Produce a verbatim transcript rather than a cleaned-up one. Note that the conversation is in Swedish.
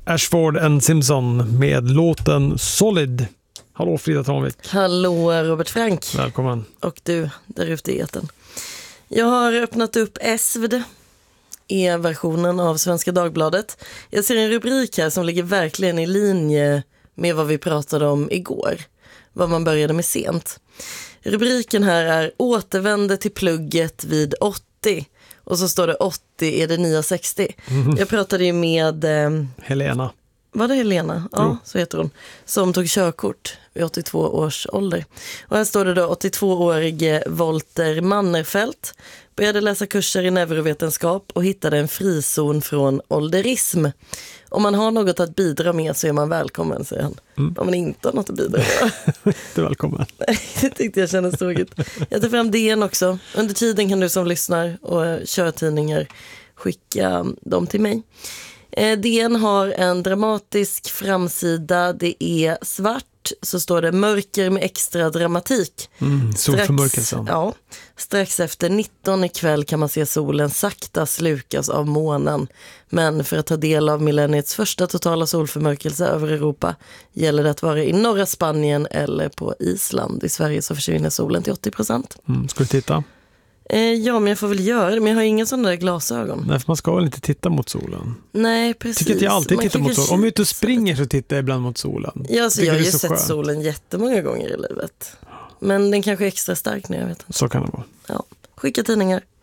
Ashford and Simpson med låten Solid. Hallå Frida Tranvik. Hallå Robert Frank. Välkommen. Och du där ute i etern. Jag har öppnat upp S V D, e-versionen av Svenska Dagbladet. Jag ser en rubrik här som ligger verkligen i linje med vad vi pratade om igår. Vad man började med sent. Rubriken här är återvände till plugget vid åttio. Och så står det åttio är det nya sextio. Mm. Jag pratade ju med eh, Helena. Var det Helena? Ja, jo. Så heter hon. Som tog körkort vid åttiotvå års ålder. Och här står det då åttiotvåårige Volter Mannerfelt började läsa kurser i neurovetenskap och hittade en frizon från ålderism. Om man har något att bidra med så är man välkommen, säger han. Mm. Om man inte har något att bidra med. Du är välkommen. Det tyckte jag kändes tråkigt. Jag tar fram D N också. Under tiden kan du som lyssnar och kör tidningar skicka dem till mig. D N har en dramatisk framsida. Det är svart, så står det mörker med extra dramatik. Mm, solförmörkelsen. Ja, strax efter nitton ikväll kan man se solen sakta slukas av månen. Men för att ta del av millenniets första totala solförmörkelse över Europa gäller det att vara i norra Spanien eller på Island. I Sverige så försvinner solen till åttio procent. Mm, ska du titta? Ja, men jag får väl göra det. Men jag har inga sådana där glasögon. Nej, för man ska väl inte titta mot solen. Nej, precis. Tycker att jag alltid man tittar mot solen. Om jag inte springer så tittar jag ibland mot solen. Ja, så jag har ju sett skönt. solen jättemånga gånger i livet. Men den kanske är extra stark nu, jag vet inte. Så kan det vara. Ja, skicka tidningar.